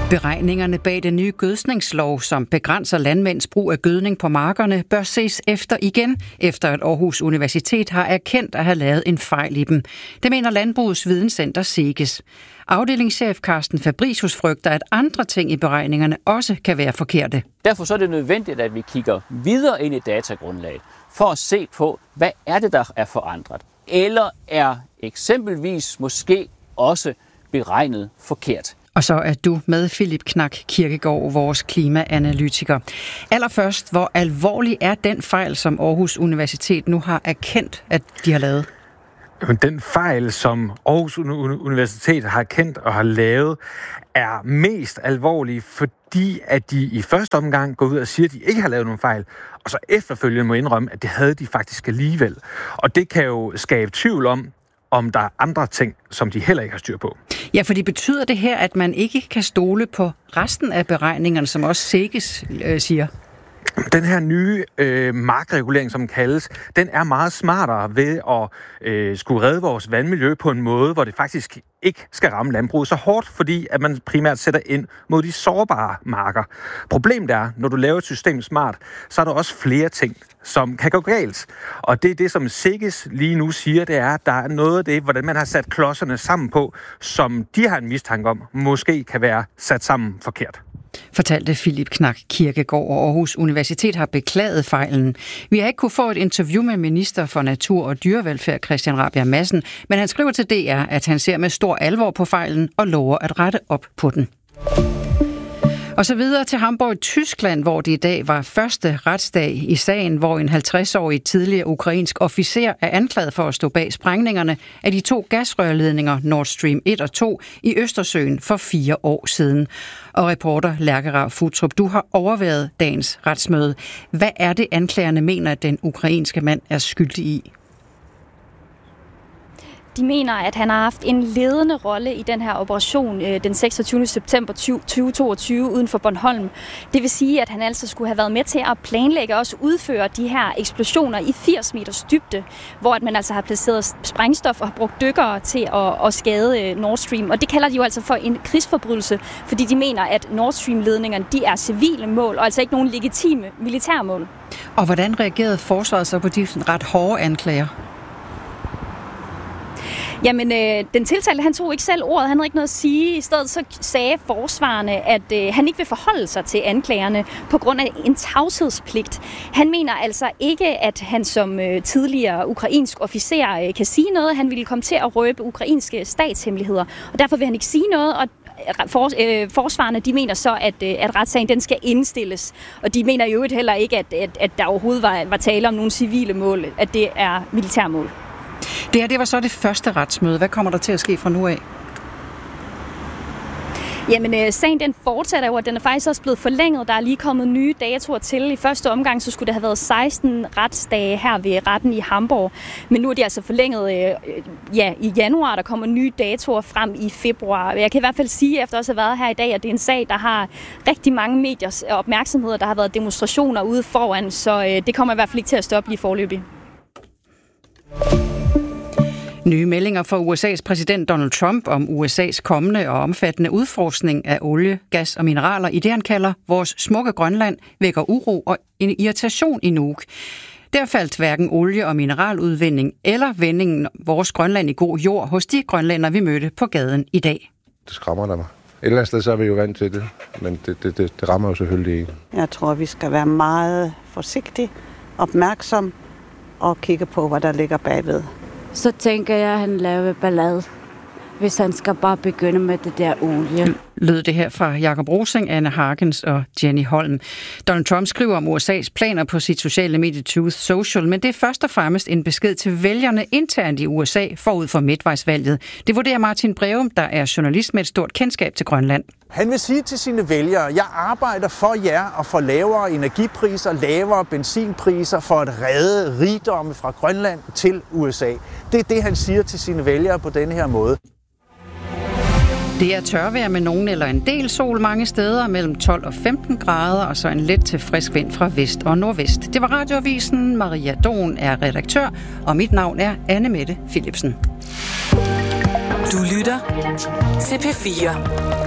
Beregningerne bag den nye gødskningslov, som begrænser landmænds brug af gødning på markerne, bør ses efter igen, efter at Aarhus Universitet har erkendt at have lavet en fejl i dem. Det mener Landbrugets Videnscenter SEGES. Afdelingschef Carsten Fabricius frygter, at andre ting i beregningerne også kan være forkerte. Derfor så er det nødvendigt, at vi kigger videre ind i datagrundlaget for at se på, hvad er det, der er forandret. Eller er eksempelvis måske også beregnet forkert. Og så er du med, Philip Knak Kirkegaard, vores klimaanalytiker. Allerførst, hvor alvorlig er den fejl, som Aarhus Universitet nu har erkendt, at de har lavet? Den fejl, som Aarhus Universitet har erkendt og har lavet, er mest alvorlig, fordi at de i første omgang går ud og siger, at de ikke har lavet nogen fejl, og så efterfølgende må indrømme, at det havde de faktisk alligevel. Og det kan jo skabe tvivl om der er andre ting, som de heller ikke har styr på. Ja, fordi betyder det her, at man ikke kan stole på resten af beregningerne, som også SEGES siger? Den her nye markregulering, som kaldes, den er meget smartere ved at skulle redde vores vandmiljø på en måde, hvor det faktisk ikke skal ramme landbruget så hårdt, fordi at man primært sætter ind mod de sårbare marker. Problemet er, når du laver et system smart, så er der også flere ting, som kan gå galt. Og det er det, som SEGES lige nu siger, det er, at der er noget af det, hvordan man har sat klodserne sammen på, som de har en mistanke om, måske kan være sat sammen forkert. Fortalte Philip Knak Kirkegaard, og Aarhus Universitet har beklaget fejlen. Vi har ikke kunne få et interview med minister for natur og dyrevelfærd, Christian Rabjerg Madsen, men han skriver til DR, at han ser med stor alvor på fejlen og lover at rette op på den. Og så videre til Hamburg i Tyskland, hvor det i dag var første retsdag i sagen, hvor en 50-årig tidligere ukrainsk officer er anklaget for at stå bag sprængningerne af de 2 gasrørledninger Nord Stream 1 og 2 i Østersøen for 4 år siden. Og reporter Lærke Rav Futtrup, du har overværet dagens retsmøde. Hvad er det, anklagerne mener, at den ukrainske mand er skyldig i? De mener, at han har haft en ledende rolle i den her operation den 26. september 2022 uden for Bornholm. Det vil sige, at han altså skulle have været med til at planlægge og også udføre de her eksplosioner i 80 meters dybde, hvor at man altså har placeret sprængstof og har brugt dykkere til at skade Nord Stream. Og det kalder de jo altså for en krigsforbrydelse, fordi de mener, at Nord Stream-ledningerne de er civile mål og altså ikke nogen legitime militærmål. Og hvordan reagerede forsvaret så på de ret hårde anklager? Jamen, den tiltalte, han tog ikke selv ordet, han havde ikke noget at sige. I stedet så sagde forsvarerne, at han ikke vil forholde sig til anklagerne på grund af en tavshedspligt. Han mener altså ikke, at han som tidligere ukrainsk officer kan sige noget. Han ville komme til at røbe ukrainske statshemmeligheder, og derfor vil han ikke sige noget, og forsvarerne, de mener så, at retssagen den skal indstilles, og de mener jo heller ikke, at der overhovedet var tale om nogle civile mål, at det er militærmål. Det var så det første retsmøde. Hvad kommer der til at ske fra nu af? Jamen, sagen den fortsætter jo, og den er faktisk også blevet forlænget. Der er lige kommet nye datoer til. I første omgang, så skulle det have været 16 retsdage her ved retten i Hamburg. Men nu er de altså forlænget i januar. Der kommer nye datoer frem i februar. Jeg kan i hvert fald sige, efter også at have været her i dag, at det er en sag, der har rigtig mange mediers opmærksomhed. Der har været demonstrationer ude foran, så det kommer i hvert fald ikke til at stoppe lige foreløbig. Nye meldinger fra USA's præsident Donald Trump om USA's kommende og omfattende udforskning af olie, gas og mineraler i det, han kalder vores smukke Grønland, vækker uro og en irritation i Nuuk. Der faldt hverken olie- og mineraludvinding eller vendingen vores Grønland i god jord hos de grønlændere, vi mødte på gaden i dag. Det skræmmer der mig. Et eller andet sted så er vi jo vant til det, men det rammer jo selvfølgelig ikke. Jeg tror, vi skal være meget forsigtige, opmærksom og kigge på, hvad der ligger bagved. Så tænker jeg, at han laver ballade, hvis han skal bare begynde med det der olie. Lød det her fra Jakob Rosing, Anne Harkens og Jenny Holm. Donald Trump skriver om USA's planer på sit sociale medie Truth Social, men det er først og fremmest en besked til vælgerne internt i USA forud for midtvejsvalget. Det vurderer Martin Breum, der er journalist med et stort kendskab til Grønland. Han vil sige til sine vælgere, jeg arbejder for jer og for lavere energipriser, lavere benzinpriser for at redde rigdomme fra Grønland til USA. Det er det, han siger til sine vælgere på denne her måde. Det er tørvejr med nogen eller en del sol mange steder, mellem 12 og 15 grader, og så en let til frisk vind fra vest og nordvest. Det var Radioavisen. Maria Dohn er redaktør, og mit navn er Anne Mette Philipsen. Du lytter til P4.